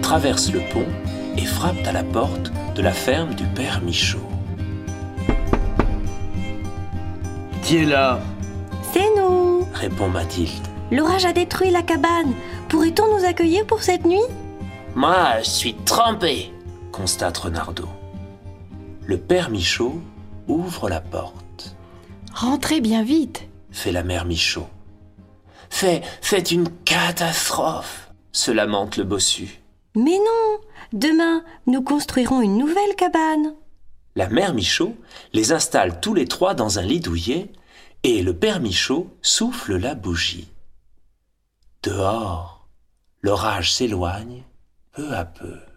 traversent le pont et frappent à la porte de la ferme du père Michaud. Qui est là? C'est nous! Répond Mathilde. L'orage a détruit la cabane. Pourrait-on nous accueillir pour cette nuit? Moi, je suis trempé, constate Renardeau. Le père Michaud ouvre la porte. Rentrez bien vite. Fait la mère Michaud. Faites une catastrophe, se lamente le bossu. Mais non! Demain, nous construirons une nouvelle cabane. La mère Michaud les installe tous les trois dans un lit douillet et le père Michaud souffle la bougie. Dehors, l'orage s'éloigne peu à peu.